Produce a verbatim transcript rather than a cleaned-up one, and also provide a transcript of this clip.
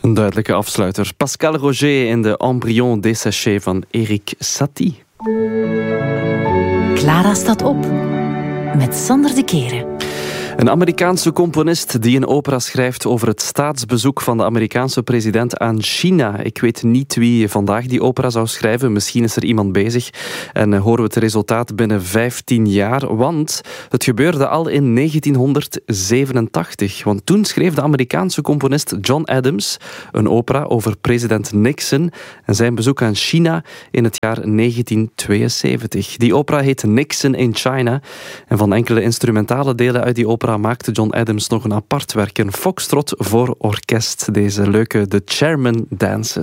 Een duidelijke afsluiter. Pascal Roger in de Embryon desséché van Erik Satie. Clara staat op. Met Sander de Keren. Een Amerikaanse componist die een opera schrijft over het staatsbezoek van de Amerikaanse president aan China. Ik weet niet wie vandaag die opera zou schrijven. Misschien is er iemand bezig. En horen we het resultaat binnen vijftien jaar. Want het gebeurde al in negentienhonderdzevenentachtig. Want toen schreef de Amerikaanse componist John Adams een opera over president Nixon en zijn bezoek aan China in het jaar negentien tweeënzeventig. Die opera heet Nixon in China. En van enkele instrumentale delen uit die opera maakte John Adams nog een apart werk, een foxtrot voor orkest. Deze leuke The Chairman Dances.